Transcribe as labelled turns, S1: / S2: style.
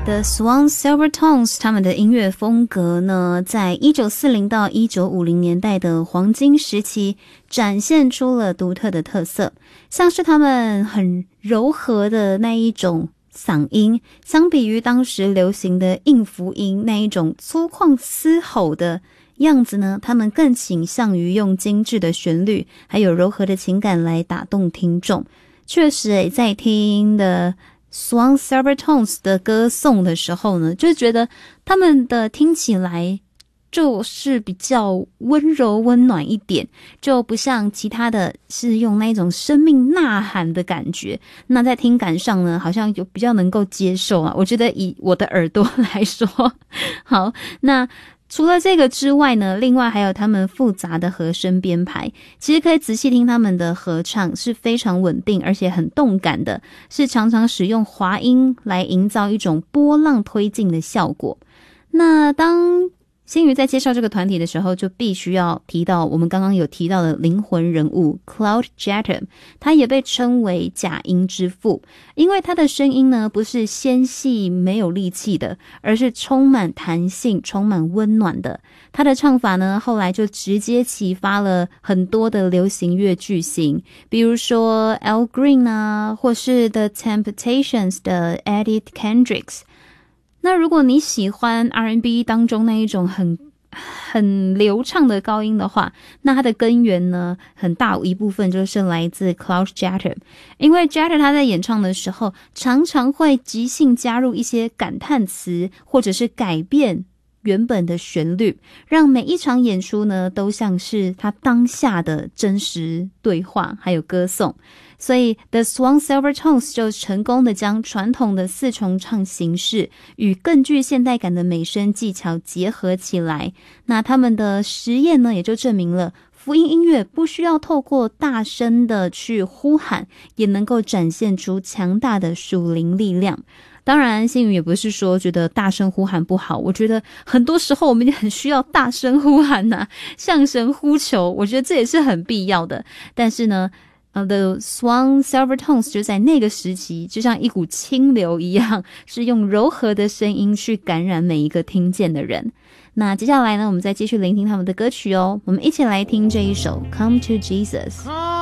S1: The Swan Silvertones 他们的音乐风格呢，在1940到1950年代的黄金时期展现出了独特的特色，像是他们很柔和的那一种嗓音，相比于当时流行的硬辅音那一种粗犷嘶吼的样子呢，他们更倾向于用精致的旋律还有柔和的情感来打动听众。确实在听的Swan Silvertones 的歌颂的时候呢，就觉得他们的听起来就是比较温柔温暖一点，就不像其他的是用那种生命呐喊的感觉。那在听感上呢，好像就比较能够接受啊，我觉得以我的耳朵来说。好，那除了这个之外呢，另外还有他们复杂的和声编排，其实可以仔细听他们的合唱是非常稳定而且很动感的，是常常使用滑音来营造一种波浪推进的效果。那当新宇在介绍这个团体的时候，就必须要提到我们刚刚有提到的灵魂人物 Claude Jeter， 他也被称为假音之父，因为他的声音呢不是纤细没有力气的，而是充满弹性充满温暖的。他的唱法呢后来就直接启发了很多的流行乐巨星，比如说 Al Green 啊，或是 The Temptations 的 Eddie Kendricks。那如果你喜欢 R&B 当中那一种很流畅的高音的话，那它的根源呢，很大一部分就是来自 Claude Jeter， 因为 Jeter 他在演唱的时候常常会即兴加入一些感叹词，或者是改变原本的旋律，让每一场演出呢都像是他当下的真实对话还有歌颂。所以 The Swan Silvertones 就成功的将传统的四重唱形式与更具现代感的美声技巧结合起来。那他们的实验呢，也就证明了福音音乐不需要透过大声的去呼喊，也能够展现出强大的属灵力量。当然新宇也不是说觉得大声呼喊不好，我觉得很多时候我们也很需要大声呼喊啊，向神呼求，我觉得这也是很必要的。但是呢The Swan Silvertones 就在那个时期就像一股清流一样，是用柔和的声音去感染每一个听见的人。那接下来呢，我们再继续聆听他们的歌曲哦，我们一起来听这一首 Come to Jesus。